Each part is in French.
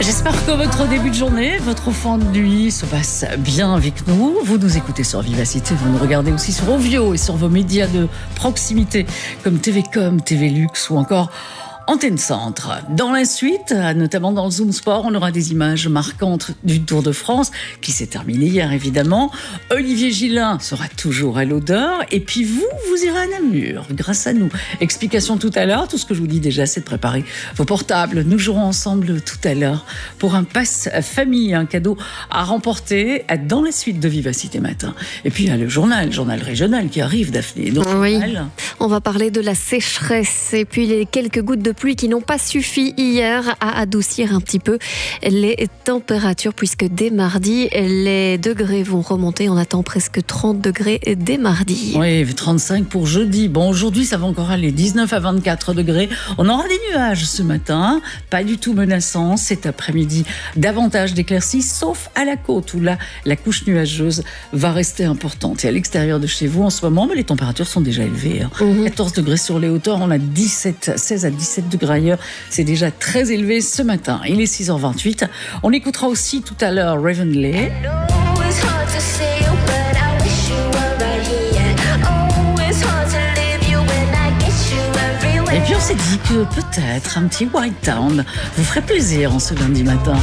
J'espère que votre début de journée, votre fin de nuit se passe bien avec nous. Vous nous écoutez sur Vivacité, vous nous regardez aussi sur Ovio et sur vos médias de proximité comme TVcom, TV Lux ou encore Antenne Centre. Dans la suite, notamment dans le Zoom Sport, on aura des images marquantes du Tour de France qui s'est terminé hier évidemment. Olivier Gillin sera toujours à l'odeur et puis vous irez à Namur grâce à nous. Explication tout à l'heure. Tout ce que je vous dis déjà, c'est de préparer vos portables. Nous jouerons ensemble tout à l'heure pour un pass famille, un cadeau à remporter dans la suite de Vivacité Matin. Et puis il y a le journal régional qui arrive, Daphné. Donc, oui, on va parler de la sécheresse et puis les quelques gouttes de pluie qui n'ont pas suffi hier à adoucir un petit peu les températures puisque dès mardi, les degrés vont remonter. On attend presque 30 degrés dès mardi. Oui, 35 pour jeudi. Bon, aujourd'hui, ça va encore aller 19 à 24 degrés. On aura des nuages ce matin, pas du tout menaçants. Cet après-midi, davantage d'éclaircies, sauf à la côte où là, la couche nuageuse va rester importante. Et à l'extérieur de chez vous, en ce moment, mais les températures sont déjà élevées. 14 degrés sur les hauteurs, on a 16 à 17 degrés ailleurs. C'est déjà très élevé ce matin. Il est 6h28. On écoutera aussi tout à l'heure Ravenley. Et puis on s'est dit que peut-être un petit White Town vous ferait plaisir en ce lundi matin.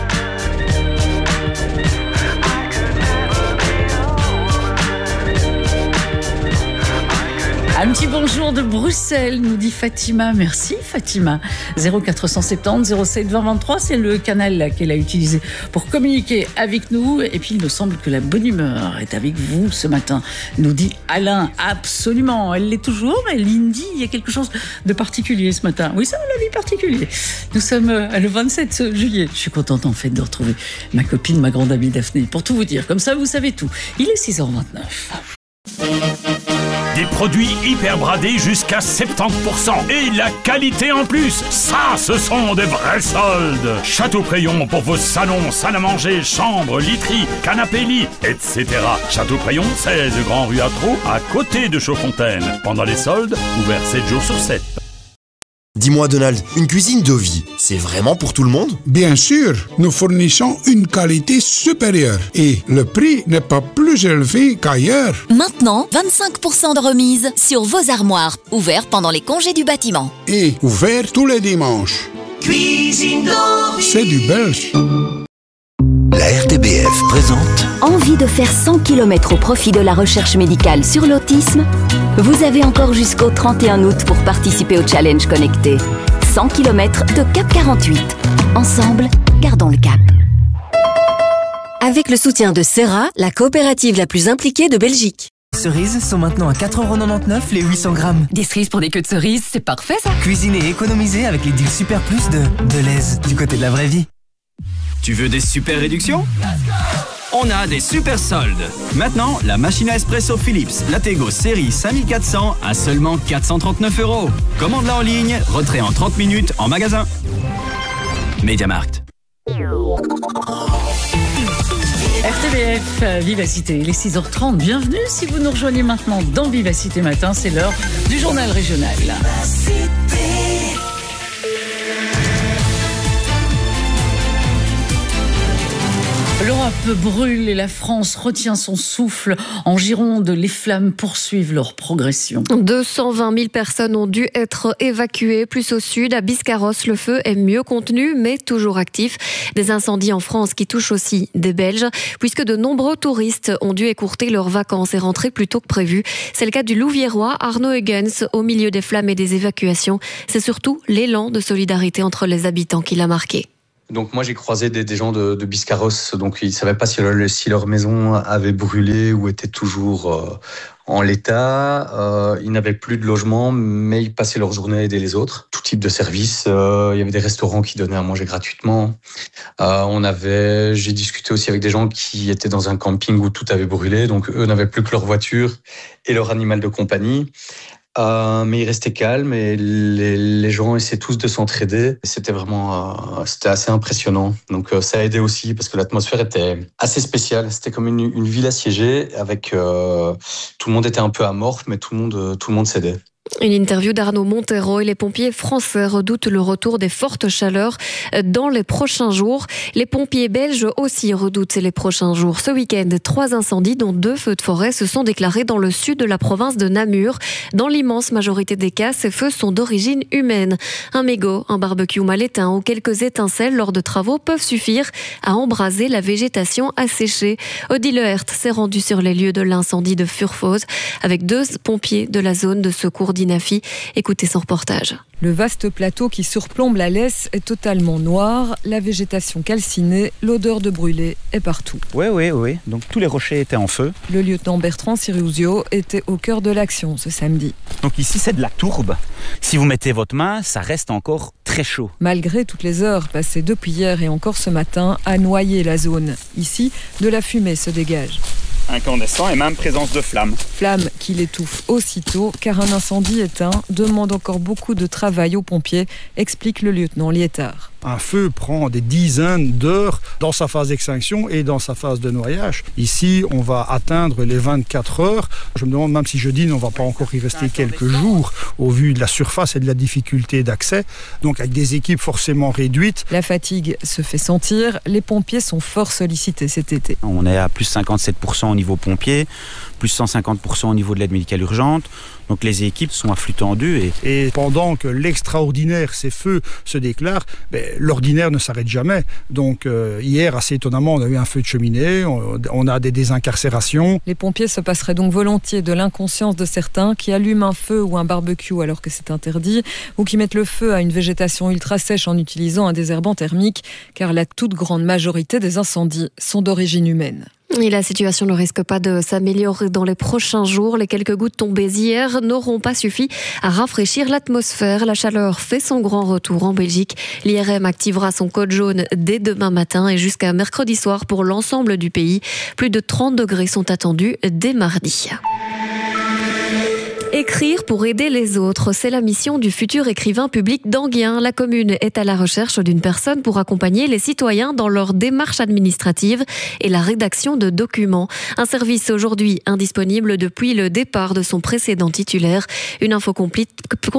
Un petit bonjour de Bruxelles, nous dit Fatima. Merci Fatima. 0470 07 20 23, c'est le canal qu'elle a utilisé pour communiquer avec nous. Et puis il me semble que la bonne humeur est avec vous ce matin, nous dit Alain. Absolument, elle l'est toujours, mais Lindy, il y a quelque chose de particulier ce matin. Oui, ça l'a vu particulier. Nous sommes le 27 juillet. Je suis contente en fait de retrouver ma copine, ma grande amie Daphné. Pour tout vous dire, comme ça vous savez tout. Il est 6h29. Des produits hyper bradés jusqu'à 70% et la qualité en plus. Ça, ce sont des vrais soldes. Château-Prayon pour vos salons, salles à manger, chambres, literies, canapés-lits, etc. Château-Prayon, 16 Grand Rue Atro, à côté de Chaudfontaine. Pendant les soldes, ouvert 7 jours sur 7. Dis-moi Donald, une cuisine Dovi, c'est vraiment pour tout le monde? Bien sûr, nous fournissons une qualité supérieure et le prix n'est pas plus élevé qu'ailleurs. Maintenant, 25% de remise sur vos armoires, ouvert pendant les congés du bâtiment. Et ouvert tous les dimanches. Cuisine Dovi. C'est du belge. La RTBF présente. Envie de faire 100 km au profit de la recherche médicale sur l'autisme? Vous avez encore jusqu'au 31 août pour participer au challenge connecté. 100 km de Cap 48. Ensemble, gardons le cap. Avec le soutien de Serra, la coopérative la plus impliquée de Belgique. Cerises sont maintenant à 4,99€ les 800 grammes. Des cerises pour des queues de cerises, c'est parfait ça. Cuisiner et économiser avec les deals super plus de Deleuze, du côté de la vraie vie. Tu veux des super réductions? On a des super soldes. Maintenant, la machine à espresso Philips Lattego série 5400 à seulement 439€. Commande-la en ligne, retrait en 30 minutes en magasin. MediaMarkt. RTBF, Vivacité, il est 6h30. Bienvenue si vous nous rejoignez maintenant dans Vivacité Matin. C'est l'heure du journal régional. L'Europe brûle et la France retient son souffle. En Gironde, les flammes poursuivent leur progression. 220 000 personnes ont dû être évacuées. Plus au sud, à Biscarrosse, le feu est mieux contenu, mais toujours actif. Des incendies en France qui touchent aussi des Belges, puisque de nombreux touristes ont dû écourter leurs vacances et rentrer plus tôt que prévu. C'est le cas du Louviérois, Arnaud Huygens, au milieu des flammes et des évacuations. C'est surtout l'élan de solidarité entre les habitants qui l'a marqué. Donc moi j'ai croisé des gens de Biscarrosse, donc ils ne savaient pas si leur maison avait brûlé ou était toujours en l'état. Ils n'avaient plus de logement, mais ils passaient leur journée à aider les autres. Tout type de services. Il y avait des restaurants qui donnaient à manger gratuitement. J'ai discuté aussi avec des gens qui étaient dans un camping où tout avait brûlé, donc eux n'avaient plus que leur voiture et leur animal de compagnie. Mais ils restaient calmes et les gens essaient tous de s'entraider. C'était assez impressionnant. Donc ça a aidé aussi parce que l'atmosphère était assez spéciale. C'était comme une ville assiégée avec tout le monde était un peu amorphe, mais tout le monde s'aidait. Une interview d'Arnaud Montero et les pompiers français redoutent le retour des fortes chaleurs dans les prochains jours. Les pompiers belges aussi redoutent les prochains jours. Ce week-end, 3 incendies, dont 2 feux de forêt, se sont déclarés dans le sud de la province de Namur. Dans l'immense majorité des cas, ces feux sont d'origine humaine. Un mégot, un barbecue mal éteint ou quelques étincelles lors de travaux peuvent suffire à embraser la végétation asséchée. Odile Lehert s'est rendue sur les lieux de l'incendie de Furfose avec 2 pompiers de la zone de secours d'Inafi. Écoutez son reportage. Le vaste plateau qui surplombe la Lesse est totalement noir, la végétation calcinée, l'odeur de brûlé est partout. Oui. Donc tous les rochers étaient en feu. Le lieutenant Bertrand Sirusio était au cœur de l'action ce samedi. Donc ici c'est de la tourbe. Si vous mettez votre main, ça reste encore très chaud. Malgré toutes les heures passées depuis hier et encore ce matin à noyer la zone. Ici, de la fumée se dégage. Incandescent et même présence de flammes. Flammes qui l'étouffent aussitôt car un incendie éteint demande encore beaucoup de travail aux pompiers, explique le lieutenant Liétard. Un feu prend des dizaines d'heures dans sa phase d'extinction et dans sa phase de noyage. Ici, on va atteindre les 24 heures. Je me demande même si jeudi, on ne va pas encore y rester quelques jours au vu de la surface et de la difficulté d'accès. Donc avec des équipes forcément réduites. La fatigue se fait sentir. Les pompiers sont fort sollicités cet été. On est à plus 57% au niveau pompiers, plus 150% au niveau de l'aide médicale urgente. Donc les équipes sont à flux tendu. Et pendant que l'extraordinaire, ces feux, se déclarent, l'ordinaire ne s'arrête jamais. Donc hier, assez étonnamment, on a eu un feu de cheminée, on a des désincarcérations. Les pompiers se passeraient donc volontiers de l'inconscience de certains qui allument un feu ou un barbecue alors que c'est interdit, ou qui mettent le feu à une végétation ultra sèche en utilisant un désherbant thermique, car la toute grande majorité des incendies sont d'origine humaine. Et la situation ne risque pas de s'améliorer dans les prochains jours. Les quelques gouttes tombées hier n'auront pas suffi à rafraîchir l'atmosphère. La chaleur fait son grand retour en Belgique. L'IRM activera son code jaune dès demain matin et jusqu'à mercredi soir pour l'ensemble du pays. Plus de 30 degrés sont attendus dès mardi. Écrire pour aider les autres, c'est la mission du futur écrivain public d'Enghien. La commune est à la recherche d'une personne pour accompagner les citoyens dans leur démarche administrative et la rédaction de documents. Un service aujourd'hui indisponible depuis le départ de son précédent titulaire. Une info complète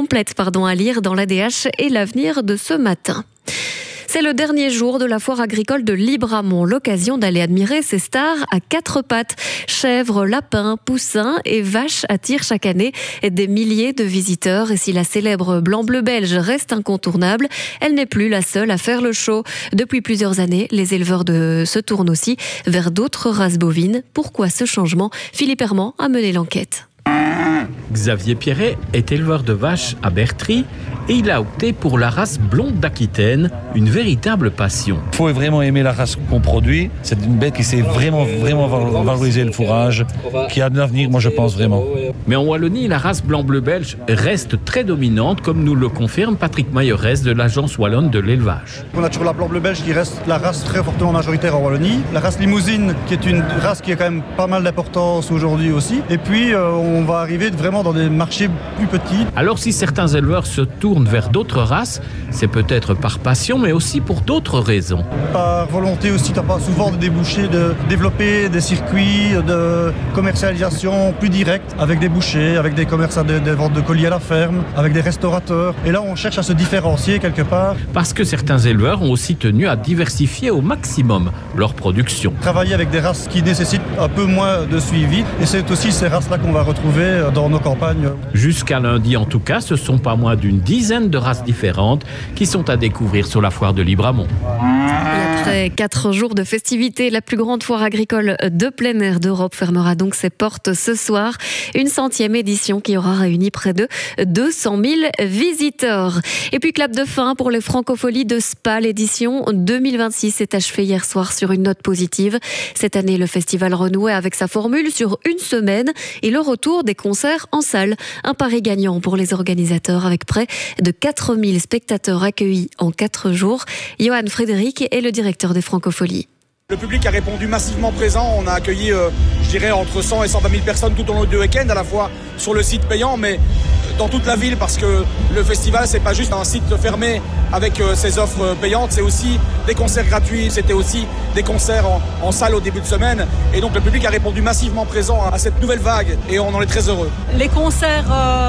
à lire dans l'ADH et l'avenir de ce matin. C'est le dernier jour de la foire agricole de Libramont, l'occasion d'aller admirer ces stars à 4 pattes. Chèvres, lapins, poussins et vaches attirent chaque année des milliers de visiteurs. Et si la célèbre blanc-bleu belge reste incontournable, elle n'est plus la seule à faire le show. Depuis plusieurs années, les éleveurs se tournent aussi vers d'autres races bovines. Pourquoi ce changement ? Philippe Herman a mené l'enquête. Xavier Pierret est éleveur de vaches à Bertry et il a opté pour la race blonde d'Aquitaine, une véritable passion. Il faut vraiment aimer la race qu'on produit. C'est une bête qui sait vraiment valoriser le fourrage, qui a de l'avenir, moi je pense vraiment. Mais en Wallonie, la race blanc-bleu belge reste très dominante, comme nous le confirme Patrick Mayorès de l'Agence wallonne de l'élevage. On a toujours la blanc-bleu belge qui reste la race très fortement majoritaire en Wallonie. La race limousine qui est une race qui a quand même pas mal d'importance aujourd'hui aussi. Et puis on va arriver vraiment dans des marchés plus petits. Alors si certains éleveurs se tournent vers d'autres races, c'est peut-être par passion mais aussi pour d'autres raisons. Par volonté aussi, tu n'as pas souvent de débouchés, de développer des circuits de commercialisation plus directs avec des bouchers, avec des commerces de vente de colis à la ferme, avec des restaurateurs. Et là on cherche à se différencier quelque part. Parce que certains éleveurs ont aussi tenu à diversifier au maximum leur production. Travailler avec des races qui nécessitent un peu moins de suivi et c'est aussi ces races-là qu'on va retrouver dans nos campagnes. Jusqu'à lundi en tout cas, ce sont pas moins d'une dizaine de races différentes qui sont à découvrir sur la foire de Libramont. Et après 4 jours de festivités, la plus grande foire agricole de plein air d'Europe fermera donc ses portes ce soir. Une 100e édition qui aura réuni près de 200 000 visiteurs. Et puis clap de fin pour les Francopholies de Spa. L'édition 2026 s'est achevée hier soir sur une note positive. Cette année, le festival renouait avec sa formule sur une semaine et le retour des concerts en salle. Un pari gagnant pour les organisateurs avec près de 4000 spectateurs accueillis en 4 jours. Johan Frédéric est le directeur des Francopholies. Le public a répondu massivement présent. On a accueilli, je dirais, entre 100 et 120 000 personnes tout au long du week-end, à la fois sur le site payant, mais dans toute la ville, parce que le festival, c'est pas juste un site fermé avec ses offres payantes, c'est aussi des concerts gratuits, c'était aussi des concerts en salle au début de semaine. Et donc le public a répondu massivement présent à cette nouvelle vague et on en est très heureux. Les concerts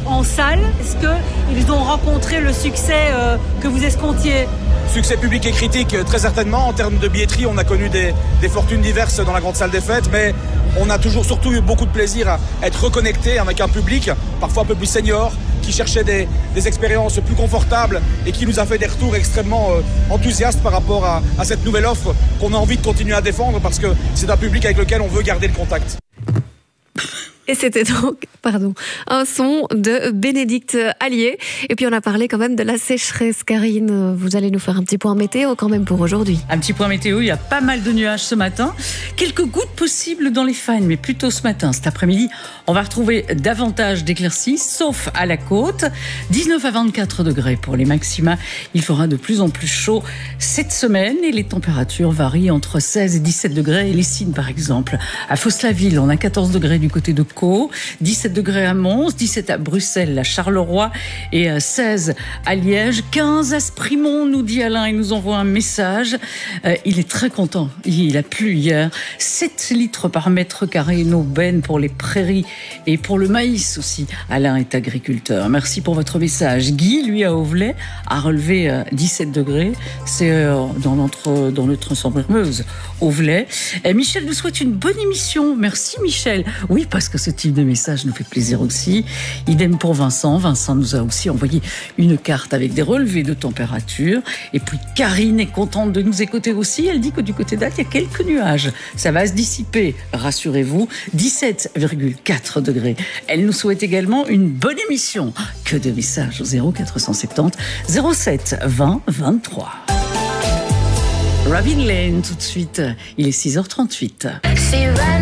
en salle. Est-ce qu'ils ont rencontré le succès que vous escomptiez ? Succès public et critique, très certainement. En termes de billetterie, on a connu des fortunes diverses dans la grande salle des fêtes, mais on a toujours surtout eu beaucoup de plaisir à être reconnecté avec un public, parfois un peu plus senior, qui cherchait des expériences plus confortables et qui nous a fait des retours extrêmement enthousiastes par rapport à cette nouvelle offre qu'on a envie de continuer à défendre parce que c'est un public avec lequel on veut garder le contact. Et c'était donc, un son de Bénédicte Allier. Et puis on a parlé quand même de la sécheresse. Karine, vous allez nous faire un petit point météo quand même pour aujourd'hui. Un petit point météo, il y a pas mal de nuages ce matin. Quelques gouttes possibles dans les Fagnes, mais plutôt ce matin. Cet après-midi, on va retrouver davantage d'éclaircies, sauf à la côte. 19 à 24 degrés pour les maxima. Il fera de plus en plus chaud cette semaine et les températures varient entre 16 et 17 degrés. Et les Cygnes, par exemple. À Fos-la-Ville, on a 14 degrés du côté de 17 degrés à Mons, 17 à Bruxelles, à Charleroi et 16 à Liège, 15 à Sprimont, nous dit Alain, il nous envoie un message. Il est très content, il a plu hier. 7 litres par mètre carré, une aubaine pour les prairies et pour le maïs aussi. Alain est agriculteur. Merci pour votre message. Guy, lui, à Auvelais, a relevé 17 degrés. C'est dans notre ensemble-meuse, Auvelais. Et Michel nous souhaite une bonne émission. Merci Michel. Oui, parce que ce type de message nous fait plaisir aussi. Idem pour Vincent. Vincent nous a aussi envoyé une carte avec des relevés de température. Et puis Karine est contente de nous écouter aussi. Elle dit que du côté d'Ath, il y a quelques nuages. Ça va se dissiper, rassurez-vous. 17,4 degrés. Elle nous souhaite également une bonne émission. Que de messages au 0470 07 20 23. Robin Lane tout de suite. Il est 6h38.